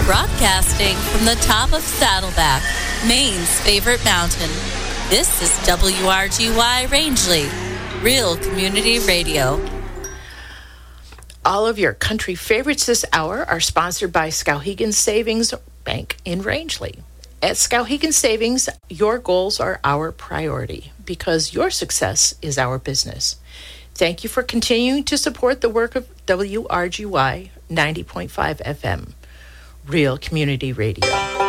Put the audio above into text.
Broadcasting from the top of Saddleback, Maine's favorite mountain. This is WRGY Rangeley, Real Community Radio. All of your country favorites this hour are sponsored by Skowhegan Savings Bank in Rangeley. At Skowhegan Savings, your goals are our priority because your success is our business. Thank you for continuing to support the work of WRGY 90.5 FM, Real Community Radio.